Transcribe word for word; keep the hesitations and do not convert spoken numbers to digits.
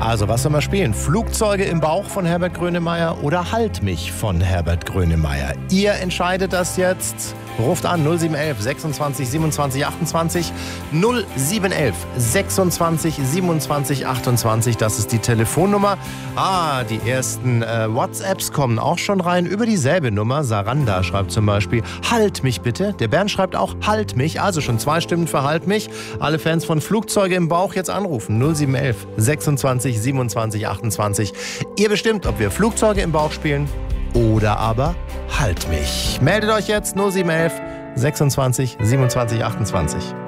Also, was soll man spielen? Flugzeuge im Bauch von Herbert Grönemeyer oder Halt mich von Herbert Grönemeyer? Ihr entscheidet das jetzt. Ruft an null sieben eins eins sechsundzwanzig siebenundzwanzig achtundzwanzig. null sieben eins eins sechsundzwanzig siebenundzwanzig achtundzwanzig, das ist die Telefonnummer. Ah, die ersten äh, WhatsApps kommen auch schon rein über dieselbe Nummer. Saranda schreibt zum Beispiel, halt mich bitte. Der Bernd schreibt auch, halt mich. Also schon zwei Stimmen für halt mich. Alle Fans von Flugzeuge im Bauch jetzt anrufen. null sieben eins eins sechsundzwanzig siebenundzwanzig achtundzwanzig. Ihr bestimmt, ob wir Flugzeuge im Bauch spielen oder aber halt mich. Meldet euch jetzt null sieben eins eins sechsundzwanzig siebenundzwanzig achtundzwanzig.